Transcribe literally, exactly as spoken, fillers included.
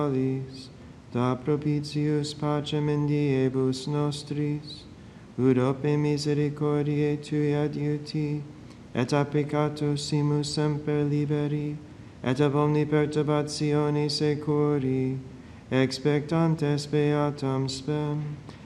da propitius pacem in diebus nostris, ut ope misericordiae tui adiuti, et a peccatus simus semper liberi, et ab omni perturbatione securi, expectantes beatam spem,